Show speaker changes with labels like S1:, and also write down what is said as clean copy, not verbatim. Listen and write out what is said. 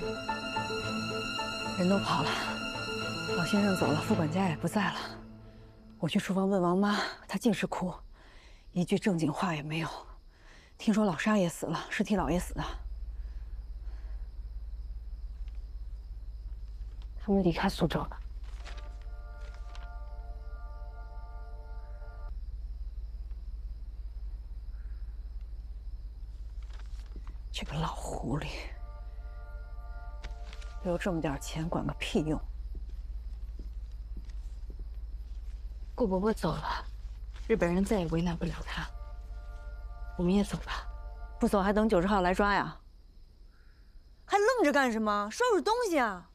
S1: 人都跑了，老先生走了，副管家也不在了。我去厨房问王妈，她尽是哭，一句正经话也没有。听说老沙也死了，是替老爷死的。
S2: 他们离开苏州了。
S1: 这个老狐狸，留这么点钱，管个屁用！
S2: 顾伯伯走了，日本人再也为难不了他。我们也走吧。
S1: 不走还等90号来抓呀？还愣着干什么？收拾东西啊！